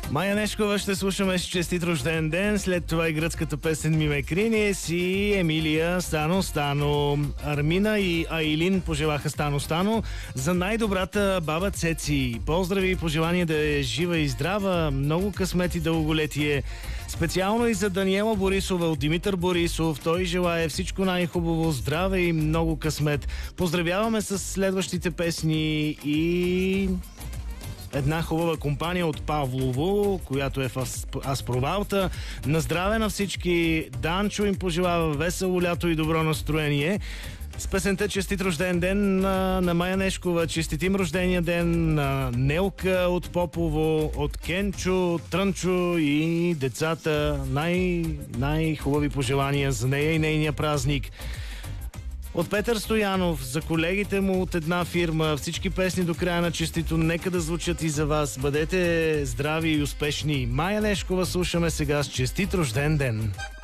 Майя Нешкова ще слушаме с честит рожден ден, след това и гръцката песен Миме Кринис и Емилия Стано Стано. Армина и Айлин пожелаха Стано Стано за най-добрата баба Цеци. Поздрави и пожелания да е жива и здрава, много късмет и дълголетие. Специално и за Даниела Борисова от Димитър Борисов. Той желае всичко най-хубаво, здраве и много късмет. Поздравяваме с следващите песни и една хубава компания от Павлово, която е в Аспровалта. На здраве на всички! Данчо им пожелава весело лято и добро настроение. С песента "Честит рожден ден" на Майя Нешкова. Честитим рождения ден на Нелка от Попово, от Кенчо, Трънчо и децата. Най-хубави пожелания за нея и нейния празник. От Петър Стоянов, за колегите му от една фирма, всички песни до края на честито, нека да звучат и за вас. Бъдете здрави и успешни. Майя Нешкова слушаме сега с "Честит рожден ден".